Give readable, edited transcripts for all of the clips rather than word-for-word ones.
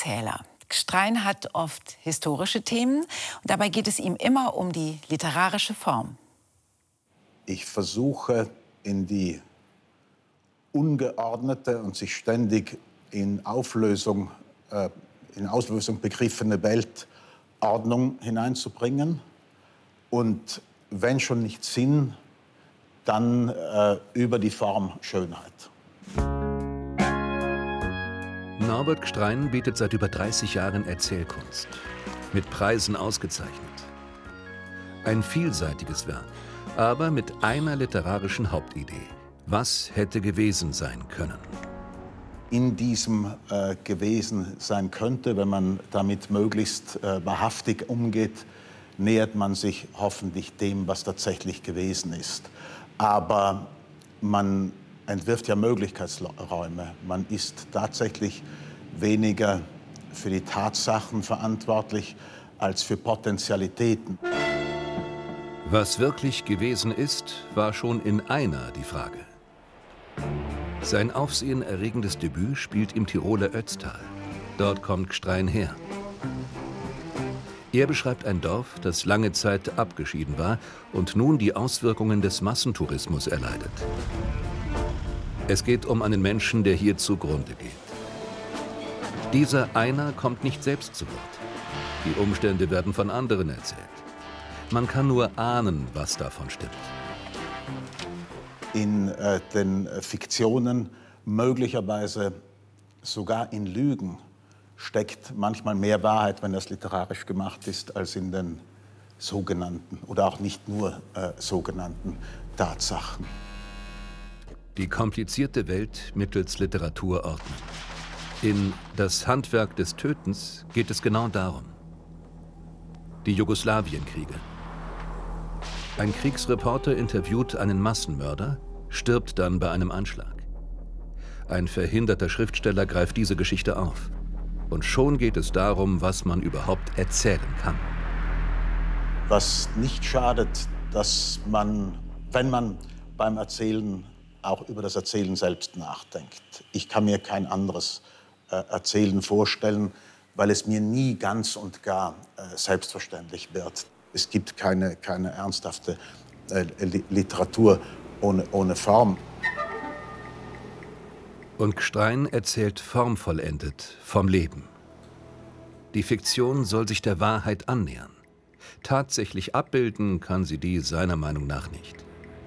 Erzähler. Gstrein hat oft historische Themen und dabei geht es ihm immer um die literarische Form. Ich versuche in die ungeordnete und sich ständig in Auslösung begriffene Weltordnung hineinzubringen. Und wenn schon nicht Sinn, dann über die Form Schönheit. Norbert Gstrein bietet seit über 30 Jahren Erzählkunst. Mit Preisen ausgezeichnet. Ein vielseitiges Werk, aber mit einer literarischen Hauptidee. Was hätte gewesen sein können? In diesem gewesen sein könnte, wenn man damit möglichst wahrhaftig umgeht, nähert man sich hoffentlich dem, was tatsächlich gewesen ist. Aber man entwirft ja Möglichkeitsräume. Man ist tatsächlich weniger für die Tatsachen verantwortlich als für Potentialitäten. Was wirklich gewesen ist, war schon in einer die Frage. Sein aufsehenerregendes Debüt spielt im Tiroler Ötztal. Dort kommt Gstrein her. Er beschreibt ein Dorf, das lange Zeit abgeschieden war und nun die Auswirkungen des Massentourismus erleidet. Es geht um einen Menschen, der hier zugrunde geht. Dieser Einer kommt nicht selbst zu Wort. Die Umstände werden von anderen erzählt. Man kann nur ahnen, was davon stimmt. In den Fiktionen, möglicherweise sogar in Lügen, steckt manchmal mehr Wahrheit, wenn das literarisch gemacht ist, als in den sogenannten oder auch nicht nur sogenannten Tatsachen. Die komplizierte Welt mittels Literatur ordnen. In Das Handwerk des Tötens geht es genau darum. Die Jugoslawienkriege. Ein Kriegsreporter interviewt einen Massenmörder, stirbt dann bei einem Anschlag. Ein verhinderter Schriftsteller greift diese Geschichte auf. Und schon geht es darum, was man überhaupt erzählen kann. Was nicht schadet, dass man, wenn man beim Erzählen auch über das Erzählen selbst nachdenkt. Ich kann mir kein anderes Erzählen vorstellen, weil es mir nie ganz und gar selbstverständlich wird. Es gibt keine ernsthafte Literatur ohne Form. Und Gstrein erzählt formvollendet vom Leben. Die Fiktion soll sich der Wahrheit annähern. Tatsächlich abbilden kann sie die seiner Meinung nach nicht.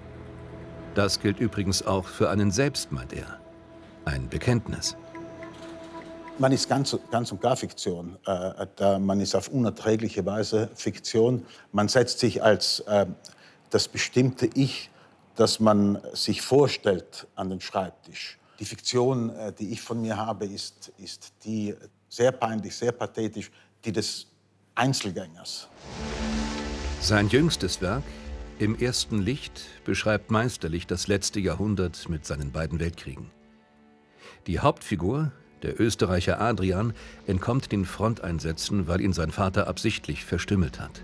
Das gilt übrigens auch für einen selbst, meint er. Ein Bekenntnis. Man ist ganz und gar Fiktion. Man ist auf unerträgliche Weise Fiktion. Man setzt sich als das bestimmte Ich, das man sich vorstellt, an den Schreibtisch. Die Fiktion, die ich von mir habe, ist die sehr peinlich, sehr pathetisch, die des Einzelgängers. Sein jüngstes Werk, Im ersten Licht, beschreibt meisterlich das letzte Jahrhundert mit seinen beiden Weltkriegen. Die Hauptfigur, der Österreicher Adrian, entkommt den Fronteinsätzen, weil ihn sein Vater absichtlich verstümmelt hat.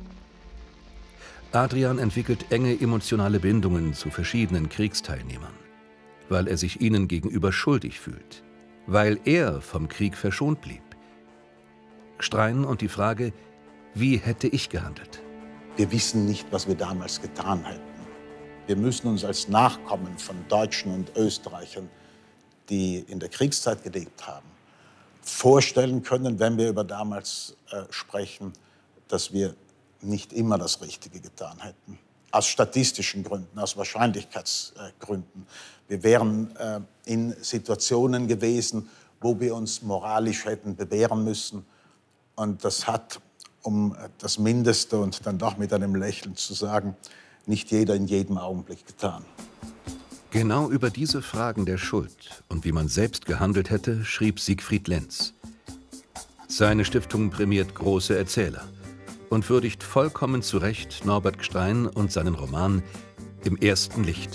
Adrian entwickelt enge emotionale Bindungen zu verschiedenen Kriegsteilnehmern, weil er sich ihnen gegenüber schuldig fühlt, weil er vom Krieg verschont blieb. Gstrein und die Frage, wie hätte ich gehandelt? Wir wissen nicht, was wir damals getan hätten. Wir müssen uns als Nachkommen von Deutschen und Österreichern, die in der Kriegszeit gelebt haben, vorstellen können, wenn wir über damals sprechen, dass wir nicht immer das Richtige getan hätten. Aus statistischen Gründen, aus Wahrscheinlichkeitsgründen. Wir wären in Situationen gewesen, wo wir uns moralisch hätten bewähren müssen. Und das hat, um das Mindeste und dann doch mit einem Lächeln zu sagen, nicht jeder in jedem Augenblick getan. Genau über diese Fragen der Schuld und wie man selbst gehandelt hätte, schrieb Siegfried Lenz. Seine Stiftung prämiert große Erzähler und würdigt vollkommen zu Recht Norbert Gstrein und seinen Roman Im ersten Licht.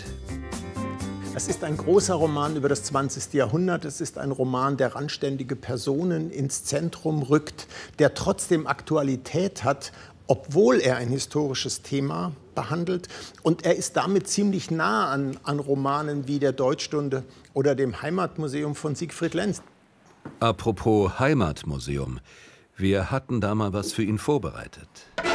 Es ist ein großer Roman über das 20. Jahrhundert. Es ist ein Roman, der randständige Personen ins Zentrum rückt, der trotzdem Aktualität hat, obwohl er ein historisches Thema behandelt. Und er ist damit ziemlich nah an Romanen wie der Deutschstunde oder dem Heimatmuseum von Siegfried Lenz. Apropos Heimatmuseum. Wir hatten da mal was für ihn vorbereitet.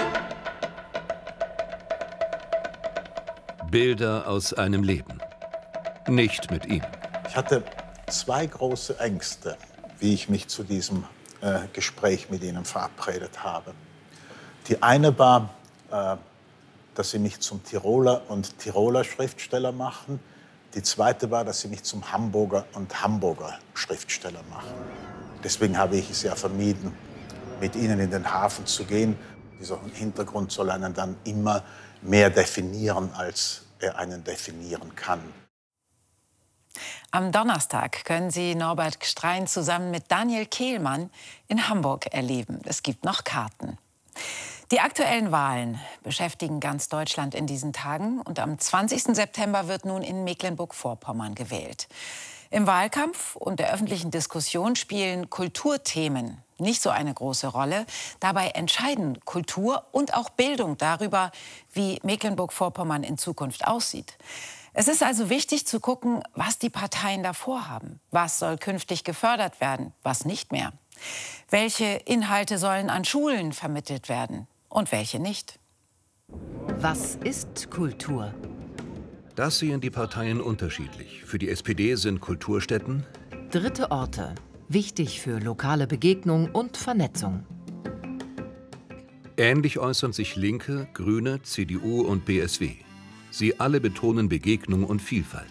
Bilder aus einem Leben. Nicht mit ihm. Ich hatte zwei große Ängste, wie ich mich zu diesem Gespräch mit Ihnen verabredet habe. Die eine war, dass Sie mich zum Tiroler und Tiroler Schriftsteller machen. Die zweite war, dass Sie mich zum Hamburger und Hamburger Schriftsteller machen. Deswegen habe ich es ja vermieden, mit Ihnen in den Hafen zu gehen. Dieser Hintergrund soll einen dann immer mehr definieren, als er einen definieren kann. Am Donnerstag können Sie Norbert Gstrein zusammen mit Daniel Kehlmann in Hamburg erleben. Es gibt noch Karten. Die aktuellen Wahlen beschäftigen ganz Deutschland in diesen Tagen. Und am 20. September wird nun in Mecklenburg-Vorpommern gewählt. Im Wahlkampf und der öffentlichen Diskussion spielen Kulturthemen nicht so eine große Rolle. Dabei entscheiden Kultur und auch Bildung darüber, wie Mecklenburg-Vorpommern in Zukunft aussieht. Es ist also wichtig zu gucken, was die Parteien da vorhaben. Was soll künftig gefördert werden, was nicht mehr? Welche Inhalte sollen an Schulen vermittelt werden und welche nicht? Was ist Kultur? Das sehen die Parteien unterschiedlich. Für die SPD sind Kulturstätten Dritte Orte. Wichtig für lokale Begegnung und Vernetzung. Ähnlich äußern sich Linke, Grüne, CDU und BSW. Sie alle betonen Begegnung und Vielfalt.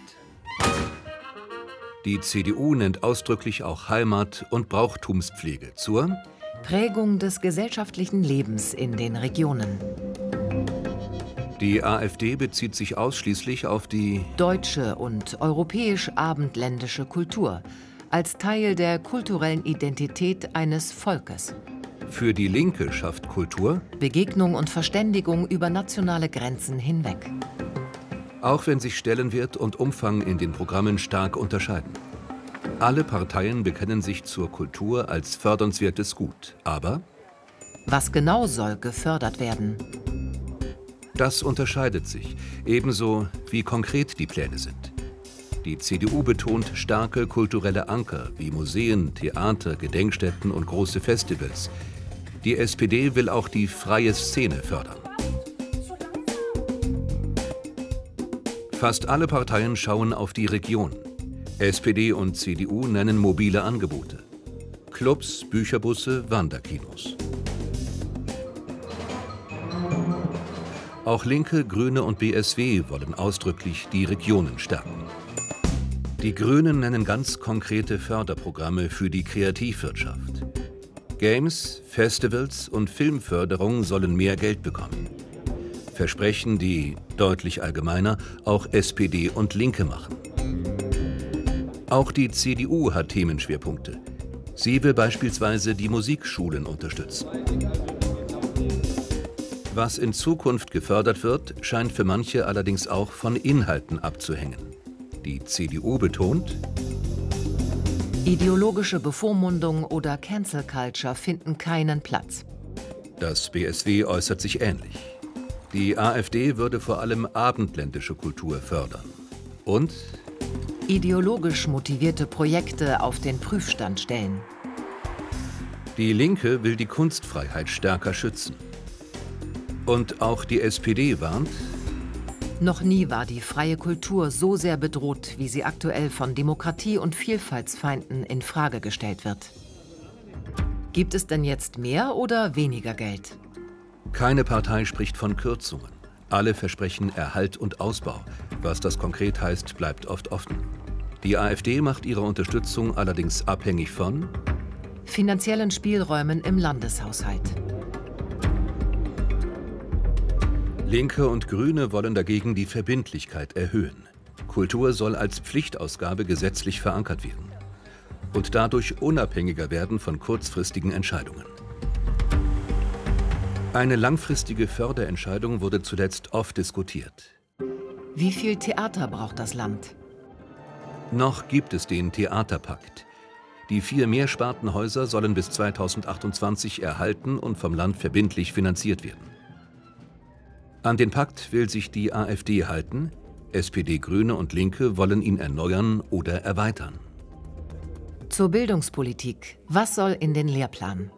Die CDU nennt ausdrücklich auch Heimat- und Brauchtumspflege zur Prägung des gesellschaftlichen Lebens in den Regionen. Die AfD bezieht sich ausschließlich auf die Deutsche und europäisch-abendländische Kultur als Teil der kulturellen Identität eines Volkes. Für die Linke schafft Kultur Begegnung und Verständigung über nationale Grenzen hinweg. auch wenn sich Stellenwert und Umfang in den Programmen stark unterscheiden. Alle Parteien bekennen sich zur Kultur als fördernswertes Gut. Aber Was genau soll gefördert werden? das unterscheidet sich, ebenso wie konkret die Pläne sind. Die CDU betont starke kulturelle Anker wie Museen, Theater, Gedenkstätten und große Festivals. Die SPD will auch die freie Szene fördern. Fast alle Parteien schauen auf die Region. SPD und CDU nennen mobile Angebote. Clubs, Bücherbusse, Wanderkinos. Auch Linke, Grüne und BSW wollen ausdrücklich die Regionen stärken. Die Grünen nennen ganz konkrete Förderprogramme für die Kreativwirtschaft. Games, Festivals und Filmförderung sollen mehr Geld bekommen. Versprechen, die, deutlich allgemeiner, auch SPD und Linke machen. Auch die CDU hat Themenschwerpunkte. Sie will beispielsweise die Musikschulen unterstützen. Was in Zukunft gefördert wird, scheint für manche allerdings auch von Inhalten abzuhängen. Die CDU betont: Ideologische Bevormundung oder Cancel Culture finden keinen Platz. Das BSW äußert sich ähnlich. Die AfD würde vor allem abendländische Kultur fördern. Und Ideologisch motivierte Projekte auf den Prüfstand stellen. die Linke will die Kunstfreiheit stärker schützen. Und auch die SPD warnt: Noch nie war die freie Kultur so sehr bedroht, wie sie aktuell von Demokratie- und Vielfaltsfeinden in Frage gestellt wird. Gibt es denn jetzt mehr oder weniger Geld? Keine Partei spricht von Kürzungen. Alle versprechen Erhalt und Ausbau. Was das konkret heißt, bleibt oft offen. Die AfD macht ihre Unterstützung allerdings abhängig von Finanziellen Spielräumen im Landeshaushalt. Linke und Grüne wollen dagegen die Verbindlichkeit erhöhen. Kultur soll als Pflichtausgabe gesetzlich verankert werden und dadurch unabhängiger werden von kurzfristigen Entscheidungen. Eine langfristige Förderentscheidung wurde zuletzt oft diskutiert. Wie viel Theater braucht das Land? Noch gibt es den Theaterpakt. Die 4 Mehrspartenhäuser sollen bis 2028 erhalten und vom Land verbindlich finanziert werden. An den Pakt will sich die AfD halten. SPD, Grüne und Linke wollen ihn erneuern oder erweitern. Zur Bildungspolitik. Was soll in den Lehrplan?